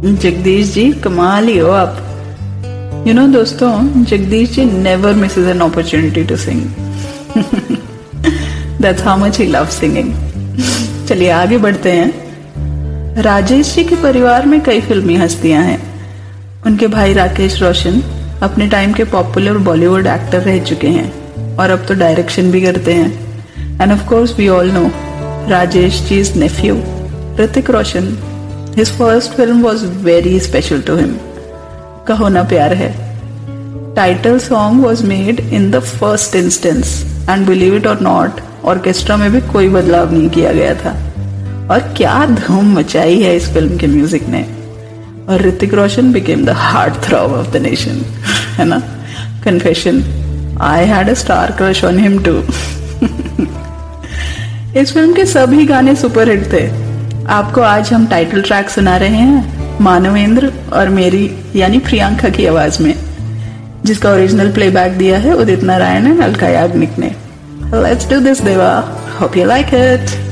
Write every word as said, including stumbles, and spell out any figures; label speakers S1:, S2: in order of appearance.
S1: जगदीश जी कमाल ही हो आप। यू नो दोस्तों, Jagdish ji never Mrs an opportunity to sing. That's how much he love singing. चलिए आगे बढ़ते हैं। राजेश जी के परिवार में कई फिल्मी हस्तियां हैं। उनके भाई राकेश रोशन अपने टाइम के पॉपुलर बॉलीवुड एक्टर रह चुके हैं और अब तो डायरेक्शन भी करते हैं। End of course we all know Rajesh जी's nephew Hrithik Roshan, his first film was very special to him. कहो ना प्यार है। Title song was made in the first instance and believe it or not, orchestra में भी कोई बदलाव नहीं किया गया था। और क्या धूम मचाई है इस फिल्म के म्यूजिक ने। और Hrithik Roshan became the heart throb of the nation, है ना। Confession, I had a star crush on him too. इस फिल्म के सभी गाने सुपरहिट थे। आपको आज हम टाइटल ट्रैक सुना रहे हैं मानवेंद्र और मेरी यानी प्रियंका की आवाज में, जिसका ओरिजिनल प्लेबैक दिया है उदित नारायण एंड अलका याग्निक ने। लेट्स डू दिस देवा, होप यू लाइक इट।